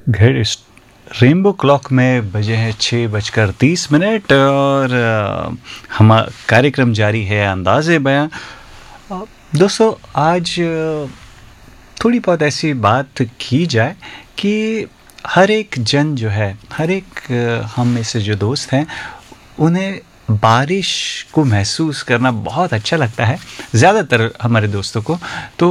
घड़ी rainbow clock में बजे हैं 6:30 और हम कार्यक्रम जारी है अंदाज़े बयां। दोस्तों आज थोड़ी बहुत ऐसी बात की जाए कि हर एक जन जो है, हर एक हम में से जो दोस्त हैं, उन्हें बारिश को महसूस करना बहुत अच्छा लगता है, ज़्यादातर हमारे दोस्तों को। तो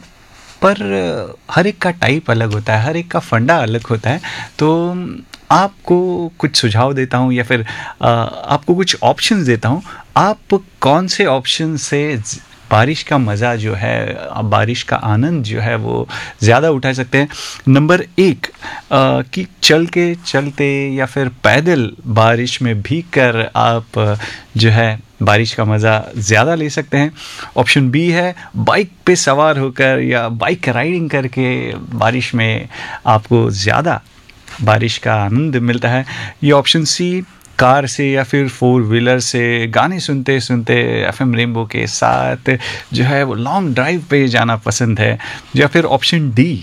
पर हर एक का टाइप अलग होता है, हर एक का फंडा अलग होता है। तो आपको कुछ सुझाव देता हूँ या फिर आपको कुछ ऑप्शंस देता हूँ। आप कौन से ऑप्शन से बारिश का मज़ा जो है, बारिश का आनंद जो है वो ज़्यादा उठा सकते हैं। नंबर 1 कि चल के चलते या फिर पैदल बारिश में भीग कर आप जो है बारिश का मज़ा ज़्यादा ले सकते हैं। ऑप्शन बी है बाइक पे सवार होकर या बाइक राइडिंग करके बारिश में आपको ज़्यादा बारिश का आनंद मिलता है। ये ऑप्शन सी कार से या फिर 4 व्हीलर से गाने सुनते सुनते एफएम रेनबो के साथ जो है वो लॉन्ग ड्राइव पे जाना पसंद है। या फिर ऑप्शन डी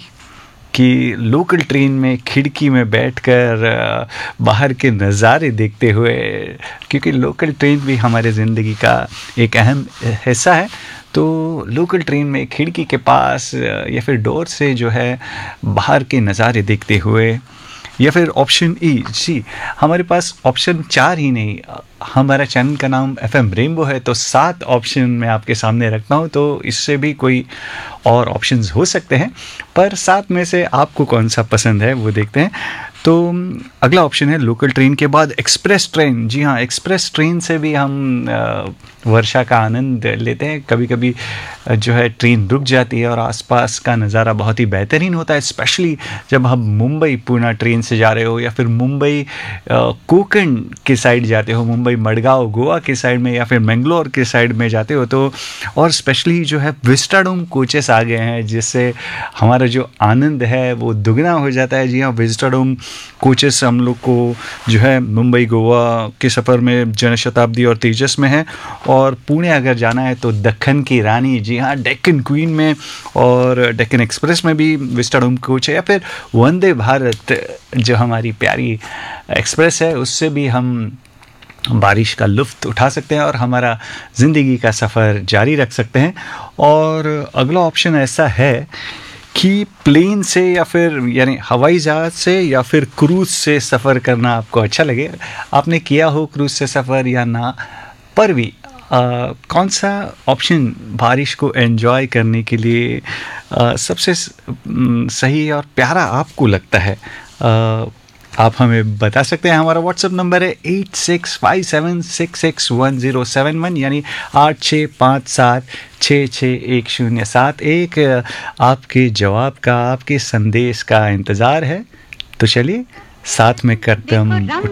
कि लोकल ट्रेन में खिड़की में बैठकर बाहर के नज़ारे देखते हुए, क्योंकि लोकल ट्रेन भी हमारे ज़िंदगी का एक अहम हिस्सा है। तो लोकल ट्रेन में खिड़की के पास या फिर डोर से जो है बाहर के नज़ारे देखते हुए। या फिर ऑप्शन ई जी, हमारे पास ऑप्शन 4 ही नहीं, हमारा चैनल का नाम एफएम रेनबो है, तो 7 ऑप्शन मैं आपके सामने रखता हूँ। तो इससे भी कोई और ऑप्शंस हो सकते हैं, पर 7 में से आपको कौन सा पसंद है वो देखते हैं। तो अगला ऑप्शन है लोकल ट्रेन के बाद एक्सप्रेस ट्रेन। जी हाँ, एक्सप्रेस ट्रेन से भी हम वर्षा का आनंद लेते हैं। कभी कभी जो है ट्रेन रुक जाती है और आसपास का नज़ारा बहुत ही बेहतरीन होता है, स्पेशली जब हम मुंबई पुणे ट्रेन से जा रहे हो या फिर मुंबई कोकण के साइड जाते हो, मुंबई मडगांव गोवा के साइड में या फिर मैंगलोर के साइड में जाते हो। तो और स्पेशली जो है विस्टाडोम कोचेस आ गए हैं, जिससे हमारा जो आनंद है वो दुगना हो जाता है। जी हाँ, विस्टाडोम कोचेस हम लोग को जो है मुंबई गोवा के सफ़र में जनशताब्दी और तेजस में है, और पुणे अगर जाना है तो दक्कन की रानी, जी हाँ, डेक्कन क्वीन में और डेक्कन एक्सप्रेस में भी विस्टाडोम कोच है। या फिर वंदे भारत जो हमारी प्यारी एक्सप्रेस है, उससे भी हम बारिश का लुत्फ़ उठा सकते हैं और हमारा ज़िंदगी का सफ़र जारी रख सकते हैं। और अगला ऑप्शन ऐसा है कि प्लेन से या फिर यानी हवाई जहाज़ से या फिर क्रूज़ से सफ़र करना आपको अच्छा लगे। आपने किया हो क्रूज़ से सफ़र या ना, पर भी कौन सा ऑप्शन बारिश को एंजॉय करने के लिए सबसे सही और प्यारा आपको लगता है, आप हमें बता सकते हैं। हमारा व्हाट्सएप नंबर है 8657661071, यानी 8657661071। आपके जवाब का, आपके संदेश का इंतज़ार है। तो चलिए साथ में करते हम